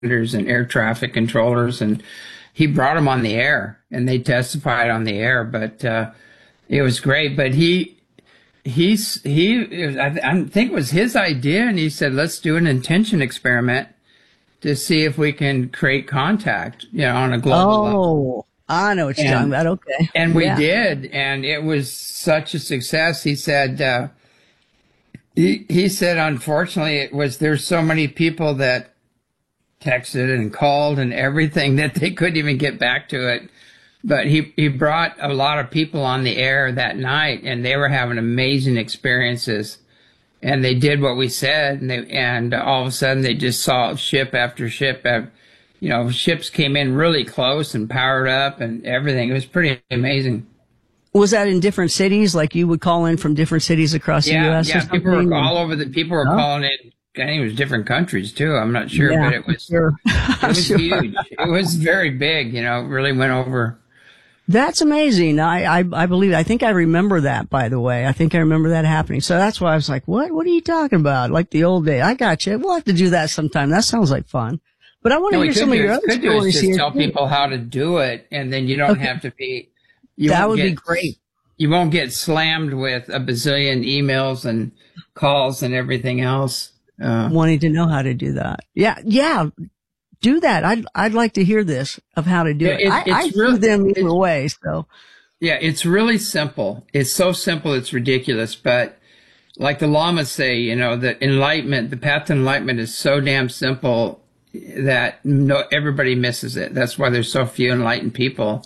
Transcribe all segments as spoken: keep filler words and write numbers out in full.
monitors and air traffic controllers, and he brought them on the air, and they testified on the air. But uh, it was great. But he he's he I, I think it was his idea, and he said, let's do an intention experiment to see if we can create contact, you know, on a global oh, level. I know what you're and, talking about. Okay. And we yeah. did, and it was such a success. He said, uh, he, he said, unfortunately, it was, there's so many people that texted and called and everything that they couldn't even get back to it. But he, he brought a lot of people on the air that night, and they were having amazing experiences. And they did what we said, and they, and all of a sudden they just saw ship after ship. You know, ships came in really close and powered up and everything. It was pretty amazing. Was that in different cities? Like you would call in from different cities across yeah, the U S? Yeah, people were all over the, people were oh. calling in. I think it was different countries too. I'm not sure, yeah, but it was, sure. it was sure. huge. It was very big, you know, it really went over. That's amazing. I, I, I believe, I think I remember that, by the way. I think I remember that happening. So that's why I was like, what, what are you talking about? Like the old day. I got you. We'll have to do that sometime. That sounds like fun. But I want to no, hear some of your other could stories do is just here. tell people how to do it, and then you don't okay. have to be, you that would get, be great. You won't get slammed with a bazillion emails and calls and everything else. Uh, Wanting to know how to do that. Yeah. Yeah. Do that. I'd, I'd like to hear this of how to do it. it I, I really, do them either way. So yeah, it's really simple. It's so simple. It's ridiculous. But like the Lamas say, you know, the enlightenment, the path to enlightenment is so damn simple that no, everybody misses it. That's why there's so few enlightened people.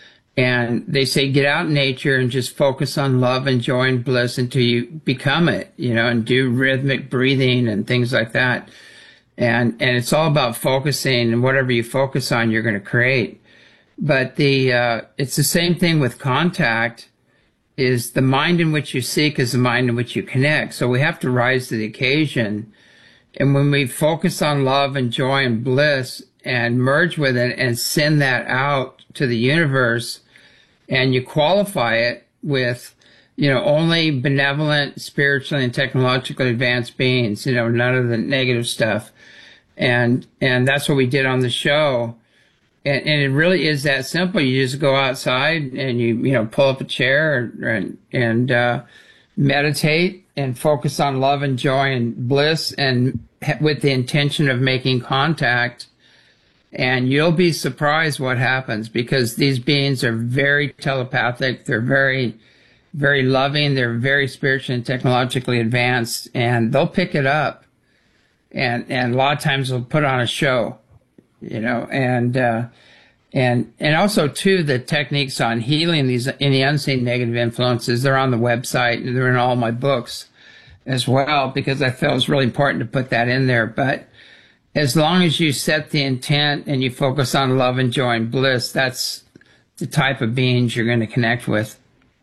And they say, get out in nature and just focus on love and joy and bliss until you become it, you know, and do rhythmic breathing and things like that. And, and it's all about focusing, and whatever you focus on, you're going to create. But the, uh, it's the same thing with contact. Is the mind in which you seek is the mind in which you connect. So we have to rise to the occasion. And when we focus on love and joy and bliss and merge with it and send that out to the universe, and you qualify it with, you know, only benevolent, spiritually and technologically advanced beings, you know, none of the negative stuff. And, and that's what we did on the show. And, and it really is that simple. You just go outside and you, you know, pull up a chair and, and, uh, meditate and focus on love and joy and bliss, and with the intention of making contact. And you'll be surprised what happens, because these beings are very telepathic. They're very, very loving. They're very spiritually and technologically advanced, and they'll pick it up. And, and a lot of times they'll put on a show, you know, and, uh, and, and also too, the techniques on healing these, any unseen negative influences, they're on the website, and they're in all my books as well, because I felt it was really important to put that in there. But as long as you set the intent and you focus on love and joy and bliss, that's the type of beings you're going to connect with.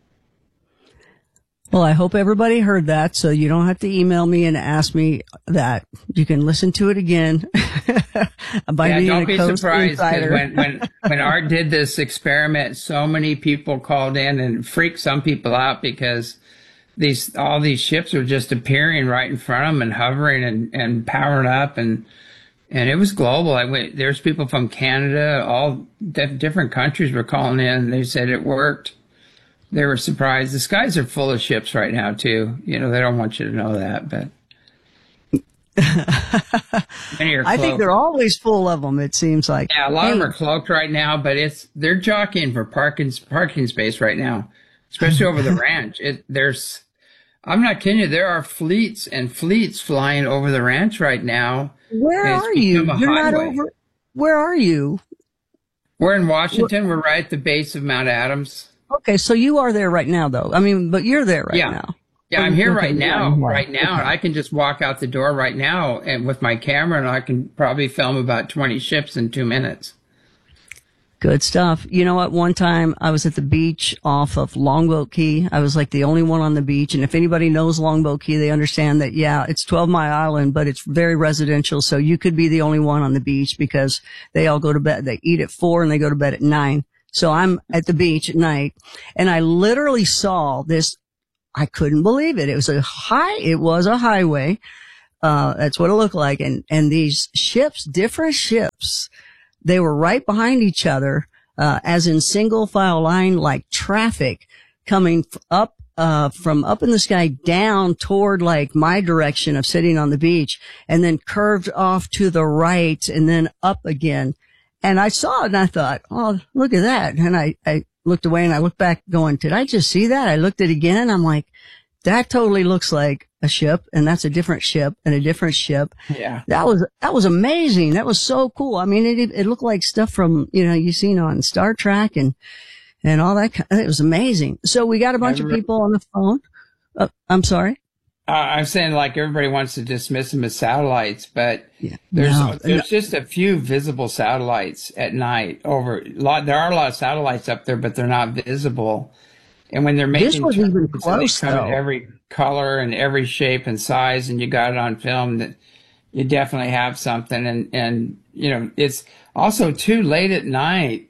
Well, I hope everybody heard that, so you don't have to email me and ask me that. You can listen to it again. by yeah, being don't a be Coast surprised, Insider. when, when, when Art did this experiment, so many people called in, and freaked some people out, because these, all these ships were just appearing right in front of them and hovering and, and powering up, and, and it was global. I went, there's people from Canada, all different countries were calling in, and they said it worked. They were surprised. The skies are full of ships right now, too. You know, they don't want you to know that, but. I think they're always full of them, it seems like. Yeah, a lot hey. of them are cloaked right now, but it's, they're jockeying for parking, parking space right now, especially over the ranch. It, there's, I'm not kidding you, there are fleets and fleets flying over the ranch right now. Where are you? You're not over, where are you? We're in Washington. We're right at the base of Mount Adams. Okay, so you are there right now, though. I mean, but you're there right yeah. now. Yeah, I'm here right now. Yeah, right now, okay. I can just walk out the door right now, and with my camera, and I can probably film about twenty ships in two minutes. Good stuff. You know what? One time I was at the beach off of Longboat Key. I was like the only one on the beach. And if anybody knows Longboat Key, they understand that, yeah, it's twelve Mile Island, but it's very residential. So you could be the only one on the beach, because they all go to bed. They eat at four and they go to bed at nine. So I'm at the beach at night, and I literally saw this. I couldn't believe it. It was a high, it was a highway, Uh, that's what it looked like. And, and these ships, different ships, they were right behind each other, uh, as in single file line, like traffic coming up, uh, from up in the sky down toward like my direction of sitting on the beach, and then curved off to the right and then up again. And I saw it and I thought, oh, look at that. And I, I looked away and I looked back going, did I just see that? I looked at it again. I'm like, that totally looks like a ship, and that's a different ship and a different ship. Yeah. That was, that was amazing. That was so cool. I mean, it, it looked like stuff from, you know, you've seen on Star Trek and, and all that. It was amazing. So we got a bunch of people on the phone. Uh, I'm sorry. Uh, I'm saying like everybody wants to dismiss them as satellites, but Yeah. there's No, there's no. just a few visible satellites at night over a lot. There are a lot of satellites up there, but they're not visible. And when they're making This was even turns, close, they come in though. every color and every shape and size, and you got it on film, that you definitely have something. And and you know, it's also too late at night.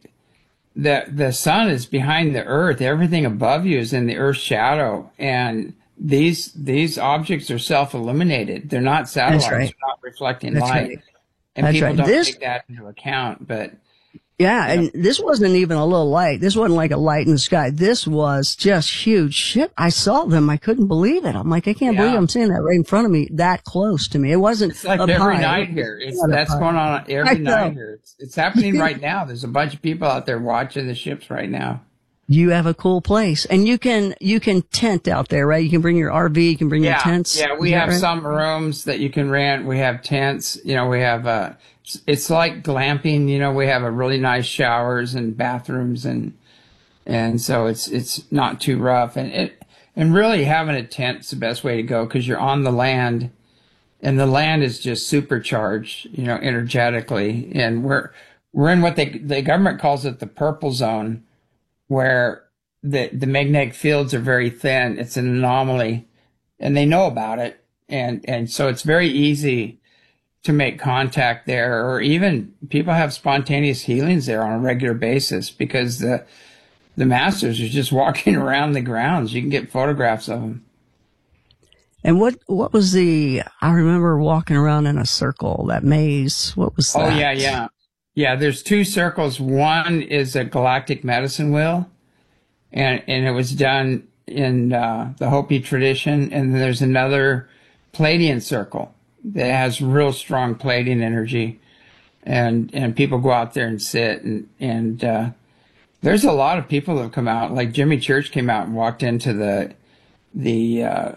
The the sun is behind the earth. Everything above you is in the earth's shadow, and these these objects are self-illuminated. They're not satellites. right. They're not reflecting That's light. right. And That's people right. don't This- take that into account. But Yeah, and this wasn't even a little light. This wasn't like a light in the sky. This was just huge shit. I saw them. I couldn't believe it. I'm like, I can't Yeah. believe I'm seeing that right in front of me, that close to me. It wasn't it's like up every high. night here. It's Not up that's high. going on I every know. night here. It's, it's happening right now. There's a bunch of people out there watching the ships right now. You have a cool place, and you can you can tent out there, right? You can bring your R V, you can bring your Yeah, tents. yeah. We Is that have right? some rooms that you can rent. We have tents. You know, we have uh it's like glamping. You know, we have a really nice showers and bathrooms, and and so it's it's not too rough. And it and really having a tent is the best way to go, because you're on the land, and the land is just supercharged. You know, energetically, and we're we're in what they the government calls it the purple zone, where the the magnetic fields are very thin. It's an anomaly, and they know about it, and and so it's very easy to make contact there, or even people have spontaneous healings there on a regular basis, because the the masters are just walking around the grounds. You can get photographs of them. And what what was the? I remember walking around in a circle, that maze. What was that? Oh yeah, yeah, yeah. There's two circles. One is a galactic medicine wheel, and and it was done in uh, the Hopi tradition. And then there's another Pleiadian circle that has real strong Pleiadian energy, and and people go out there and sit, and and uh, there's a lot of people that have come out. Like Jimmy Church came out and walked into the the uh,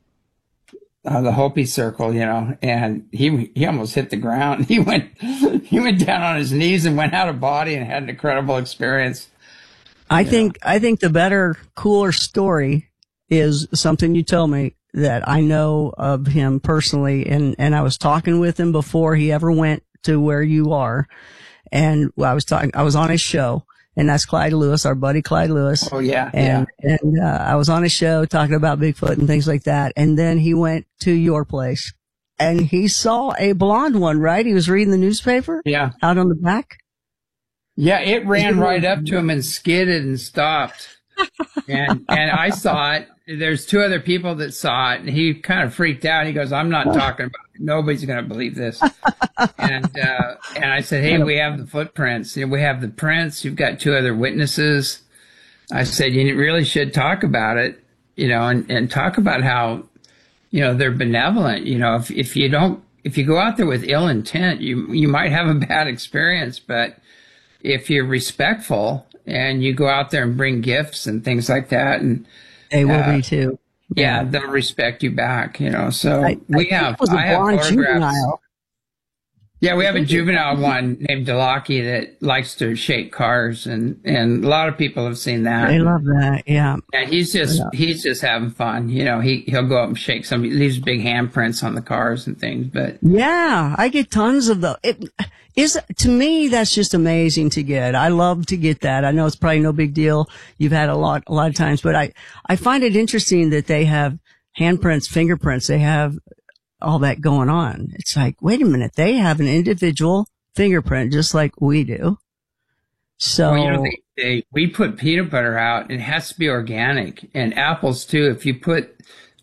uh, the Hopi circle, you know, and he he almost hit the ground. He went he went down on his knees and went out of body and had an incredible experience. I Yeah. think I think the better, cooler story is something you told me that I know of him personally, and and I was talking with him before he ever went to where you are, and I was talking, I was on his show, and that's Clyde Lewis, our buddy Clyde Lewis. Oh yeah, And, yeah. and, uh, I was on his show talking about Bigfoot and things like that. And then he went to your place and he saw a blonde one, right? He was reading the newspaper Yeah. out on the back. Yeah, it ran it right up to him and skidded and stopped. And and I saw it. There's two other people that saw it, and he kind of freaked out. He goes, "I'm not talking about it. Nobody's going to believe this." and uh, and I said, "Hey, we have the footprints. We have the prints. You've got two other witnesses." I said, "You really should talk about it, you know, and, and talk about how, you know, they're benevolent. You know, if if you don't, if you go out there with ill intent, you you might have a bad experience, but if you're respectful and you go out there and bring gifts and things like that, and They will uh, be too. yeah, they'll respect you back, you know." So I, I we think have, it was a I have blonde photographs. juvenile. Yeah, we have a juvenile one named Delaki that likes to shake cars, and and a lot of people have seen that. They love that. Yeah. Yeah, he's just Yeah. he's just having fun, you know. He he'll go up and shake some, leaves big handprints on the cars and things, but Yeah. I get tons of those. It is, to me, that's just amazing to get. I love to get that. I know it's probably no big deal. You've had a lot, a lot of times, but I, I find it interesting that they have handprints, fingerprints. They have all that going on. It's like, wait a minute. They have an individual fingerprint just like we do. So, well, you know, they, they, we put peanut butter out, and it has to be organic, and apples too. If you put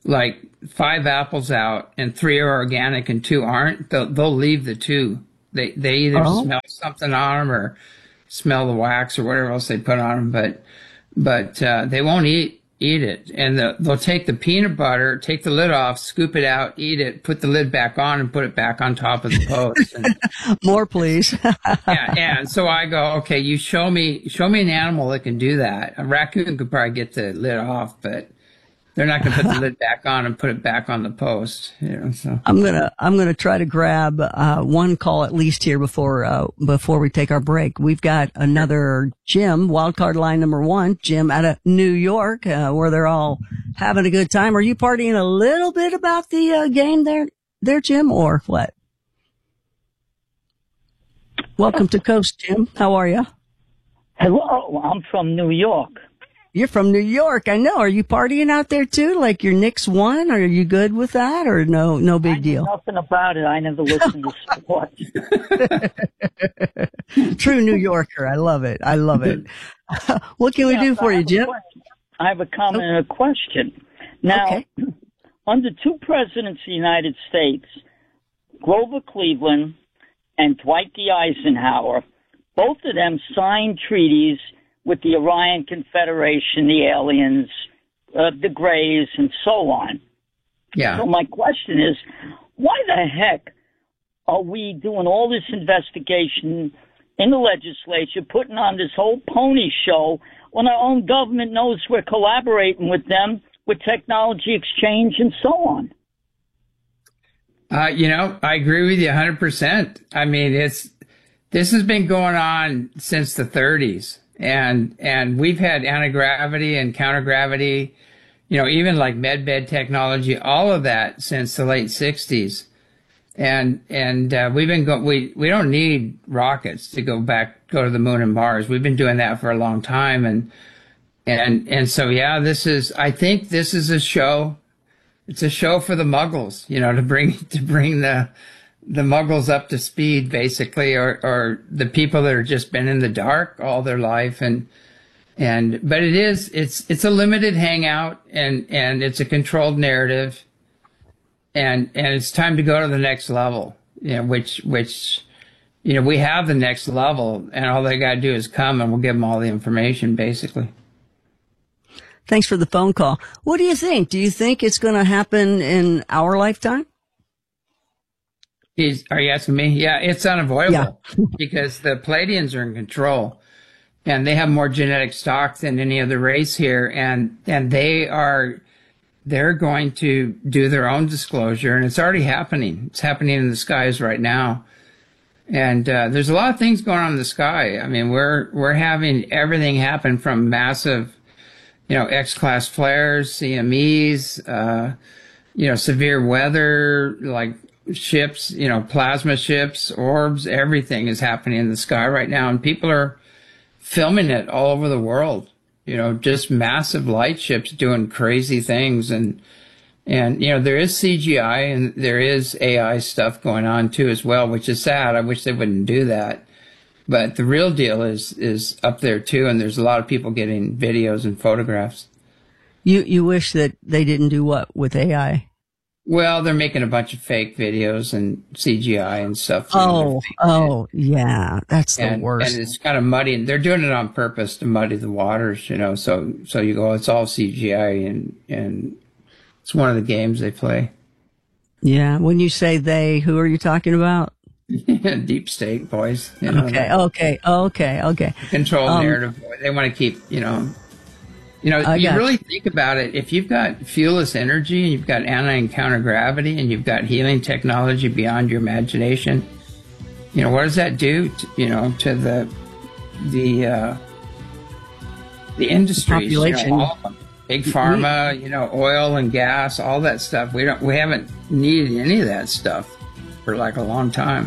like five apples out and three are organic and two aren't, they'll, they'll leave the two. They they either Oh. smell something on them or smell the wax or whatever else they put on them, but but uh, they won't eat eat it. And the, they'll take the peanut butter, take the lid off, scoop it out, eat it, put the lid back on, and put it back on top of the post. And, More, please. yeah, and so I go, okay, you show me show me an animal that can do that. A raccoon could probably get the lid off, but they're not going to put the lid back on and put it back on the post. You know, so I'm gonna I'm gonna try to grab uh, one call at least here before uh, before we take our break. We've got another Jim, wildcard line number one, Jim out of New York, uh, where they're all having a good time. Are you partying a little bit about the uh, game there, there, Jim, or what? Welcome to Coast, Jim. How are you? Hello, I'm from New York. You're from New York, I know. Are you partying out there too? Like your Knicks won? Are you good with that, or no? No big I know deal. nothing about it. I never listened to sports. True New Yorker. I love it. I love it. What can we Yeah, do so for I you, have a Jim? question. I have a comment and a question. Now, Okay. under two presidents of the United States, Grover Cleveland and Dwight D. Eisenhower, both of them signed treaties with the Orion Confederation, the aliens, uh, the Greys, and so on. yeah. So my question is, why the heck are we doing all this investigation in the legislature, putting on this whole pony show when our own government knows we're collaborating with them with technology exchange and so on? Uh, you know, I agree with you one hundred percent. I mean, it's this has been going on since the thirties. And, and we've had anti-gravity and counter-gravity, you know, even like medbed technology, all of that since the late sixties. And, and, uh, we've been going, we, we don't need rockets to go back, go to the moon and Mars. We've been doing that for a long time. And, and, and so, yeah, this is, I think this is a show. It's a show for the muggles, you know, to bring, to bring the, the muggles up to speed, basically, or, or the people that have just been in the dark all their life. And, and, but it is, it's, it's a limited hangout and, and it's a controlled narrative. And, and it's time to go to the next level, you know, which, which, you know, we have the next level and all they got to do is come and we'll give them all the information, basically. Thanks for the phone call. What do you think? Do you think it's going to happen in our lifetime? Is, are you asking me? Yeah, it's unavoidable Yeah. because the Palladians are in control and they have more genetic stock than any other race here. And, and they are, they're going to do their own disclosure and it's already happening. It's happening in the skies right now. And, uh, there's a lot of things going on in the sky. I mean, we're, we're having everything happen from massive, you know, X-class flares, C M Es, uh, you know, severe weather, like, ships, you know, plasma ships, orbs, everything is happening in the sky right now. And people are filming it all over the world, you know, just massive light ships doing crazy things. And, and, you know, there is C G I and there is A I stuff going on too as well, which is sad. I wish they wouldn't do that. But the real deal is, is up there too. And there's a lot of people getting videos and photographs. You, you wish that they didn't do what with A I? Well, they're making a bunch of fake videos and C G I and stuff. Oh, oh, yeah. That's the and, worst. And it's kind of muddy. And they're doing it on purpose to muddy the waters, you know. So, so you go, it's all C G I, and and it's one of the games they play. Yeah. When you say they, who are you talking about? Deep state boys. You know, Okay. Okay. Okay. Okay. Controlled Um, narrative. They want to keep, you know. You know, I you got really you. think about it. If you've got fuelless energy and you've got anti and counter gravity and you've got healing technology beyond your imagination, you know, what does that do, to, you know, to the the uh, the industries, population. you know, all of them. Big pharma, you know, oil and gas, all that stuff. We don't, we haven't needed any of that stuff for like a long time.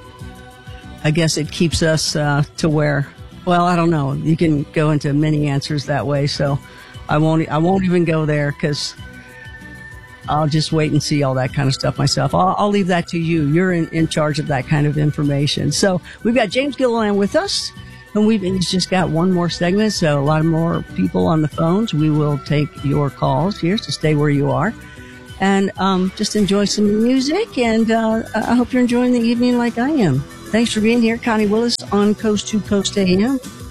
I guess it keeps us uh, to where, well, I don't know. You can go into many answers that way, so I won't. I won't even go there because I'll just wait and see all that kind of stuff myself. I'll, I'll leave that to you. You're in, in charge of that kind of information. So we've got James Gilliland with us, and we've he's just got one more segment. So a lot of more people on the phones. We will take your calls here, so stay where you are. and um, just enjoy some music. And uh, I hope you're enjoying the evening like I am. Thanks for being here. Connie Willis on Coast to Coast A M.